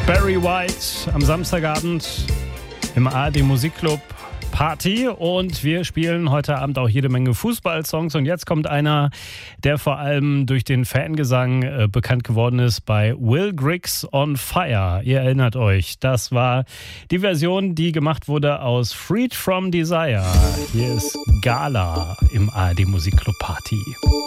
Barry White am Samstagabend im ARD Musikclub Party und wir spielen heute Abend auch jede Menge Fußballsongs und jetzt kommt einer, der vor allem durch den Fangesang bekannt geworden ist bei Will Griggs on Fire. Ihr erinnert euch, das war die Version, die gemacht wurde aus Freed from Desire. Hier ist Gala im ARD Musikclub Party.